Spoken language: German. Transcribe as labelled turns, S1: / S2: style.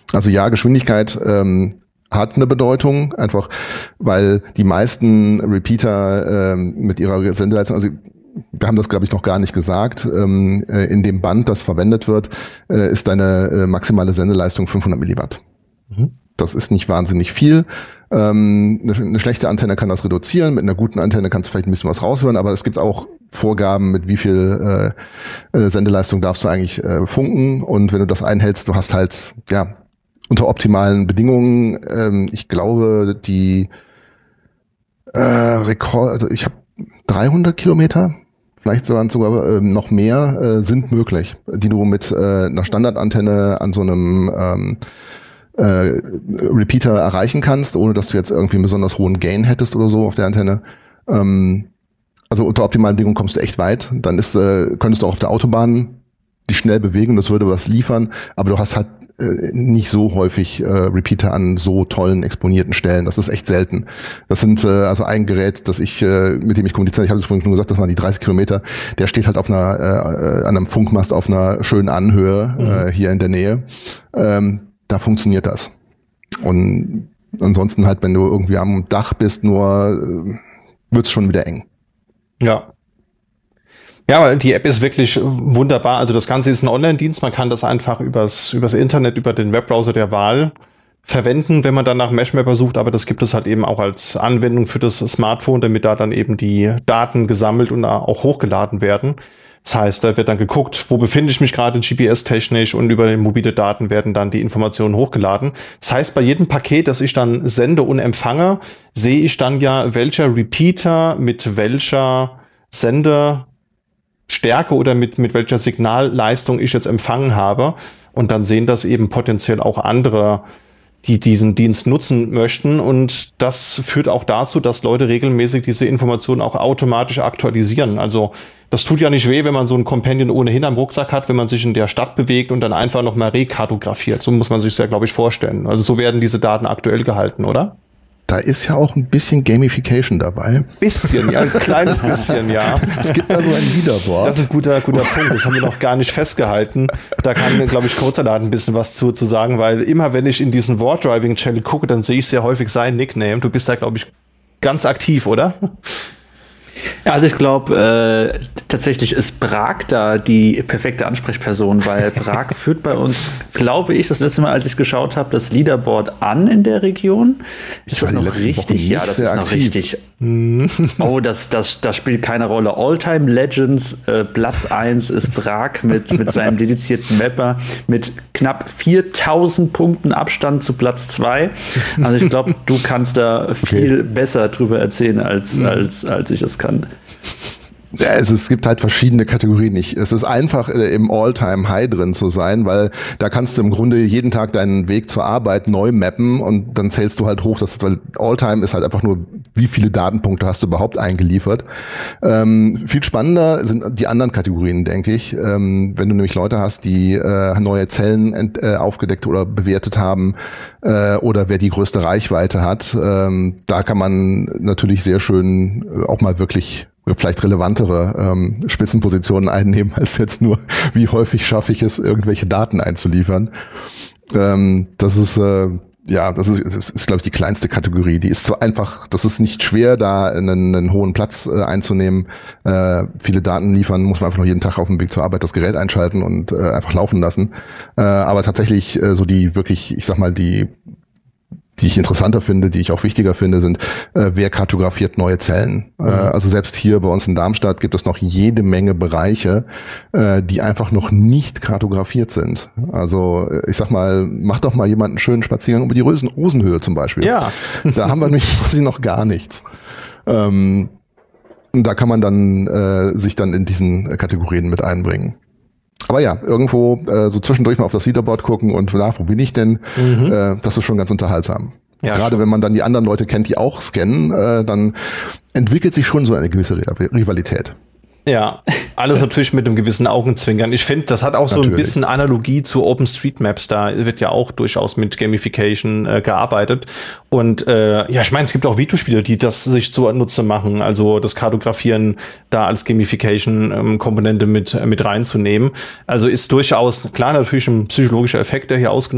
S1: Also ja, Geschwindigkeit hat eine Bedeutung, einfach weil die meisten Repeater mit ihrer Sendeleistung, also wir haben das, glaube ich, noch gar nicht gesagt, in dem Band, das verwendet wird, ist deine maximale Sendeleistung 500 Milliwatt. Mhm. Das ist nicht wahnsinnig viel. Eine schlechte Antenne kann das reduzieren, mit einer guten Antenne kannst du vielleicht ein bisschen was raushören, aber es gibt auch Vorgaben, mit wie viel Sendeleistung darfst du eigentlich funken, und wenn du das einhältst, du hast halt, ja, unter optimalen Bedingungen, ich glaube, die Rekord, also ich habe 300 Kilometer, vielleicht sogar noch mehr, sind möglich, die du mit einer Standardantenne an so einem Repeater erreichen kannst, ohne dass du jetzt irgendwie einen besonders hohen Gain hättest oder so auf der Antenne. Also unter optimalen Bedingungen kommst du echt weit. Dann könntest du auch auf der Autobahn dich schnell bewegen, das würde was liefern, aber du hast halt nicht so häufig Repeater an so tollen exponierten Stellen. Das ist echt selten. Das sind also ein Gerät, das mit dem ich kommuniziere. Ich habe es vorhin schon gesagt, das waren die 30 Kilometer. Der steht halt auf an einem Funkmast auf einer schönen Anhöhe hier in der Nähe. Da funktioniert das. Und ansonsten halt, wenn du irgendwie am Dach bist, wird's schon wieder eng.
S2: Ja. Ja, weil die App ist wirklich wunderbar. Also das Ganze ist ein Online-Dienst. Man kann das einfach übers Internet, über den Webbrowser der Wahl verwenden, wenn man dann nach Meshmapper sucht. Aber das gibt es halt eben auch als Anwendung für das Smartphone, damit da dann eben die Daten gesammelt und auch hochgeladen werden. Das heißt, da wird dann geguckt, wo befinde ich mich gerade GPS-technisch, und über mobile Daten werden dann die Informationen hochgeladen. Das heißt, bei jedem Paket, das ich dann sende und empfange, sehe ich dann ja, welcher Repeater mit welcher Sendestärke oder mit welcher Signalleistung ich jetzt empfangen habe. Und dann sehen das eben potenziell auch andere, die diesen Dienst nutzen möchten. Und das führt auch dazu, dass Leute regelmäßig diese Informationen auch automatisch aktualisieren. Also das tut ja nicht weh, wenn man so ein Companion ohnehin am Rucksack hat, wenn man sich in der Stadt bewegt und dann einfach nochmal rekartografiert. So muss man sich das ja, glaube ich, vorstellen. Also so werden diese Daten aktuell gehalten, oder?
S1: Da ist ja auch ein bisschen Gamification dabei.
S2: Bisschen, ja, ein kleines bisschen, ja.
S1: Es gibt da so ein Leaderboard.
S2: Das ist ein guter Punkt, das haben wir noch gar nicht festgehalten. Da kann, glaube ich, Codesalat ein bisschen was zu sagen, weil immer, wenn ich in diesen Ward-Driving-Channel gucke, dann sehe ich sehr häufig sein Nickname. Du bist da, glaube ich, ganz aktiv, oder?
S3: Ja, also ich glaube, tatsächlich ist Prag da die perfekte Ansprechperson, weil Prag führt bei uns, glaube ich, das letzte Mal, als ich geschaut habe, das Leaderboard an in der Region. Ist das noch richtig? Ja, das ist noch richtig. Oh, das spielt keine Rolle. All-Time Legends, Platz 1 ist Prag mit seinem dedizierten Mapper mit knapp 4000 Punkten Abstand zu Platz 2. Also ich glaube, du kannst da viel besser drüber erzählen, als ich es kann.
S1: Ja, es gibt halt verschiedene Kategorien. Es ist einfach, im All-Time-High drin zu sein, weil da kannst du im Grunde jeden Tag deinen Weg zur Arbeit neu mappen, und dann zählst du halt hoch, weil All-Time ist halt einfach nur, wie viele Datenpunkte hast du überhaupt eingeliefert. Viel spannender sind die anderen Kategorien, denke ich. Wenn du nämlich Leute hast, die neue Zellen aufgedeckt oder bewertet haben, oder wer die größte Reichweite hat, da kann man natürlich sehr schön auch mal wirklich vielleicht relevantere Spitzenpositionen einnehmen, als jetzt nur, wie häufig schaffe ich es, irgendwelche Daten einzuliefern. Das ist, glaube ich, die kleinste Kategorie. Die ist so einfach, das ist nicht schwer, da einen hohen Platz einzunehmen. Viele Daten liefern, muss man einfach noch jeden Tag auf dem Weg zur Arbeit das Gerät einschalten und einfach laufen lassen. Aber tatsächlich so die wirklich, ich sag mal, die ich interessanter finde, die ich auch wichtiger finde, sind, wer kartografiert neue Zellen. Also selbst hier bei uns in Darmstadt gibt es noch jede Menge Bereiche, die einfach noch nicht kartografiert sind. Also ich sag mal, mach doch mal jemand einen schönen Spaziergang über die Rosenhöhe zum Beispiel.
S2: Ja.
S1: Da haben wir nämlich quasi noch gar nichts. Und da kann man dann sich dann in diesen Kategorien mit einbringen. Aber ja, irgendwo so zwischendurch mal auf das Leaderboard gucken und wo bin ich denn? Das ist schon ganz unterhaltsam. Ja, gerade schon. Wenn man dann die anderen Leute kennt, die auch scannen, dann entwickelt sich schon so eine gewisse Rivalität.
S2: Ja, alles natürlich mit einem gewissen Augenzwinkern. Ich finde, das hat auch so ein bisschen Analogie zu OpenStreetMaps. Da wird ja auch durchaus mit Gamification gearbeitet. Und ich meine, es gibt auch Videospiele, die das sich zunutze machen. Also das Kartografieren da als Gamification-Komponente mit reinzunehmen. Also ist durchaus, klar, natürlich ein psychologischer Effekt, der hier ausgenutzt